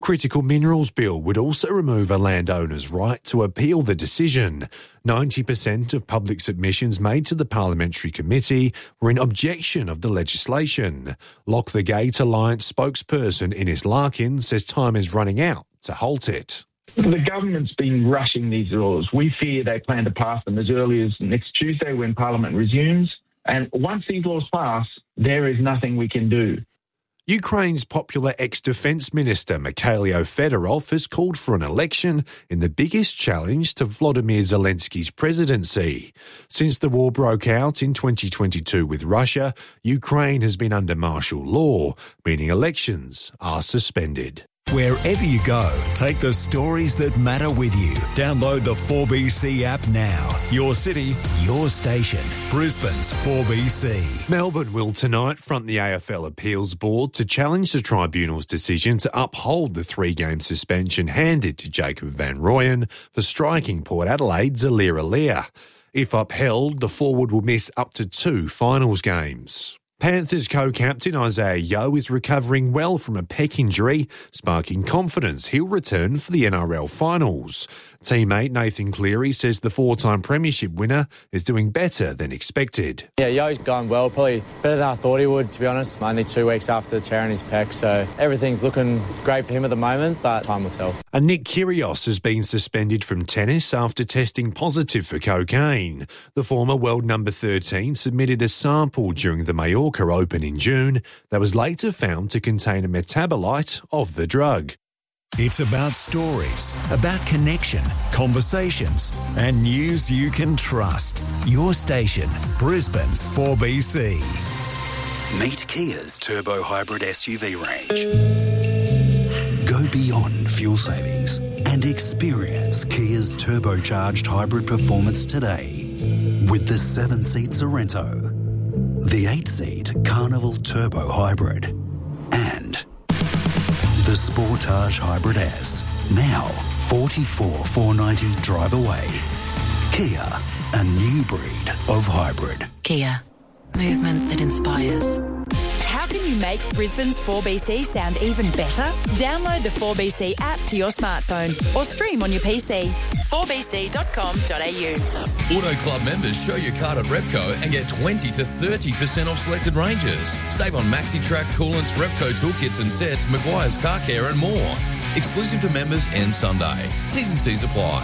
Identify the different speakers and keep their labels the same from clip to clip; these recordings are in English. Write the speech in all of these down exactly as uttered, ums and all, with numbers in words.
Speaker 1: Critical Minerals Bill would also remove a landowner's right to appeal the decision. ninety percent of public submissions made to the Parliamentary Committee were in objection of the legislation. Lock the Gate Alliance spokesperson Ines Larkin says time is running out to halt it.
Speaker 2: The government's been rushing these laws. We fear they plan to pass them as early as next Tuesday when Parliament resumes. And once these laws pass, there is nothing we can do.
Speaker 1: Ukraine's popular ex-defence minister Mikhailo Fedorov has called for an election in the biggest challenge to Volodymyr Zelensky's presidency. Since the war broke out in twenty twenty-two with Russia, Ukraine has been under martial law, meaning elections are suspended.
Speaker 3: Wherever you go, take the stories that matter with you. Download the four B C app now. Your city, your station. Brisbane's four B C.
Speaker 1: Melbourne will tonight front the A F L Appeals Board to challenge the tribunal's decision to uphold the three-game suspension handed to Jacob van Rooyen for striking Port Adelaide's Alira Lear. If upheld, the forward will miss up to two finals games. Panthers co-captain Isaiah Yeo is recovering well from a pec injury, sparking confidence he'll return for the N R L finals. Teammate Nathan Cleary says the four-time premiership winner is doing better than expected.
Speaker 4: Yeah, Yo's gone well, probably better than I thought he would, to be honest. Only two weeks after tearing his pec, so everything's looking great for him at the moment, but time will tell.
Speaker 1: And Nick Kyrgios has been suspended from tennis after testing positive for cocaine. The former world number thirteen submitted a sample during the Mallorca Open in June that was later found to contain a metabolite of the drug.
Speaker 3: It's about stories, about connection, conversations, and news you can trust. Your station, Brisbane's four B C.
Speaker 5: Meet Kia's turbo hybrid S U V range. Go beyond fuel savings and experience Kia's turbocharged hybrid performance today with the seven-seat Sorrento, the eight-seat Carnival Turbo Hybrid, and the Sportage Hybrid S, now forty-four thousand four hundred ninety drive away. Kia, a new breed of hybrid.
Speaker 6: Kia, movement that inspires.
Speaker 7: How can you make Brisbane's four B C sound even better? Download the four B C app to your smartphone or stream on your P C. four b c dot com dot a u.
Speaker 8: Auto Club members show your card at Repco and get twenty to thirty percent off selected ranges. Save on MaxiTrack, coolants, Repco toolkits and sets, Maguire's Car Care and more. Exclusive to members and Sunday. T's and C's apply.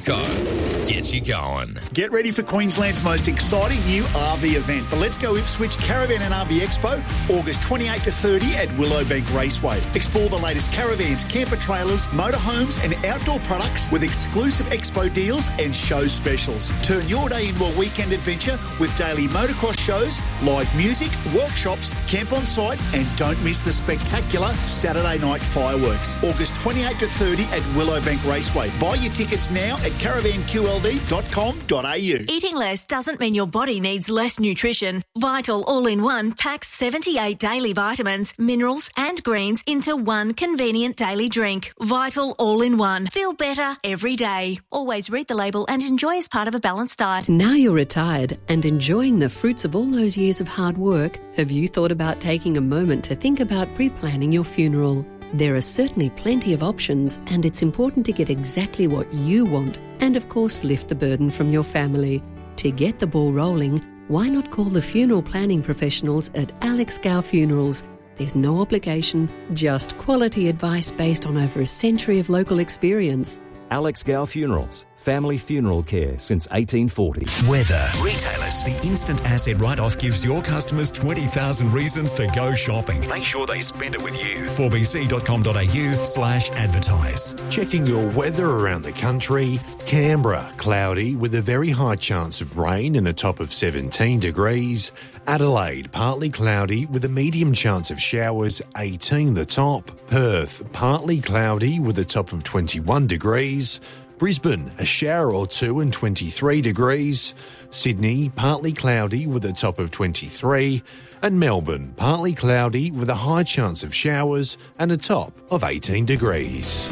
Speaker 8: Repco gets you going.
Speaker 9: Get ready for Queensland's most exciting new R V event, the Let's Go Ipswich Caravan and R V Expo, August twenty-eighth to thirtieth at Willowbank Raceway. Explore the latest caravans, camper trailers, motorhomes and outdoor products with exclusive expo deals and show specials. Turn your day into a weekend adventure with daily motocross shows, live music, workshops, camp on site, and don't miss the spectacular Saturday night fireworks. August twenty-eighth to thirtieth at Willowbank Raceway. Buy your tickets now at caravan q l d dot com dot a u.
Speaker 7: Eating less doesn't mean your body needs less nutrition. Vital All-in-One packs seventy-eight daily vitamins, minerals and greens into one convenient daily drink. Vital All-in-One. Feel better every day. Always read the label and enjoy as part of a balanced diet.
Speaker 10: Now you're retired and enjoying the fruits of all those years of hard work, have you thought about taking a moment to think about pre-planning your funeral? There are certainly plenty of options, and it's important to get exactly what you want and, of course, lift the burden from your family. To get the ball rolling, why not call the funeral planning professionals at Alex Gow Funerals? There's no obligation, just quality advice based on over a century of local experience.
Speaker 11: Alex Gow Funerals. Family funeral care since eighteen forty.
Speaker 3: Weather. Retailers. The instant asset write-off gives your customers twenty thousand reasons to go shopping. Make sure they spend it with you. four b c dot com dot a u slash advertise.
Speaker 1: Checking your weather around the country. Canberra, cloudy with a very high chance of rain and a top of seventeen degrees. Adelaide, partly cloudy with a medium chance of showers, eighteen the top. Perth, partly cloudy with a top of twenty-one degrees. Brisbane, a shower or two and twenty-three degrees. Sydney, partly cloudy with a top of twenty-three. And Melbourne, partly cloudy with a high chance of showers and a top of eighteen degrees.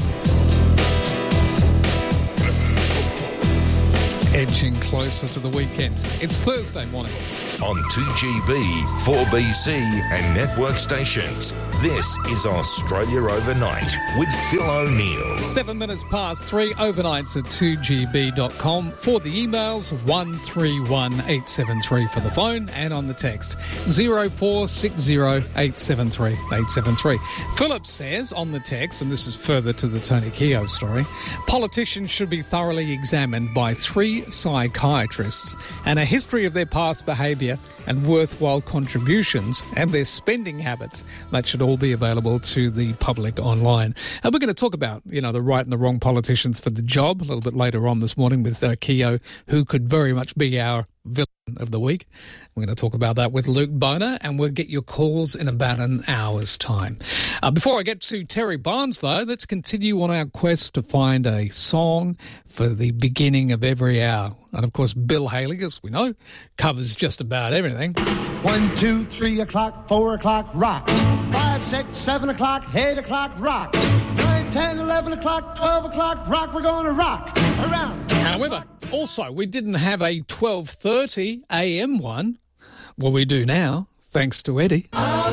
Speaker 12: Edging closer to the weekend. It's Thursday morning. on two G B, four B C and network stations. This is Australia Overnight with Phil O'Neill.
Speaker 13: Seven minutes past three, overnights at two G B dot com. For the emails, one three one eight seven three for the phone, and on the text, zero four six zero eight seven three eight seven three. Philip says on the text, and this is further to the Tony Keogh story, politicians should be thoroughly examined by three psychiatrists and a history of their past behaviour and worthwhile contributions and their spending habits. That should all be available to the public online. And we're going to talk about, you know, the right and the wrong politicians for the job a little bit later on this morning with uh, Keogh, who could very much be our villain of the week. We're going to talk about that with Luke Boner, and we'll get your calls in about an hour's time. Uh, before I get to Terry Barnes, though, let's continue on our quest to find a song for the beginning of every hour. And, of course, Bill Haley, as we know, covers just about everything.
Speaker 14: One, two, three o'clock, four o'clock, rock. Five, six, seven o'clock, eight o'clock, rock. Nine, ten, eleven o'clock, twelve o'clock, rock. We're going to rock around.
Speaker 13: However, also, we didn't have a twelve thirty a m one. Well, we do now, thanks to Eddie.